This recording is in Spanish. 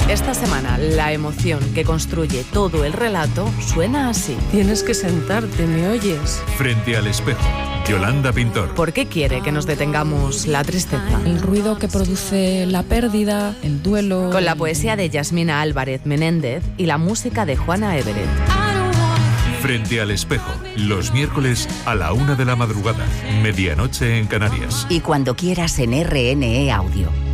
Esta semana, la emoción que construye todo el relato suena así. Tienes que sentarte, ¿me oyes? Frente al espejo, Yolanda Pintor. ¿Por qué quiere que nos detengamos la tristeza? El ruido que produce la pérdida, el duelo... Con la poesía de Yasmina Álvarez Menéndez y la música de Juana Everett. Frente al espejo, los miércoles a la 1 de la madrugada, medianoche en Canarias. Y cuando quieras en RNE Audio.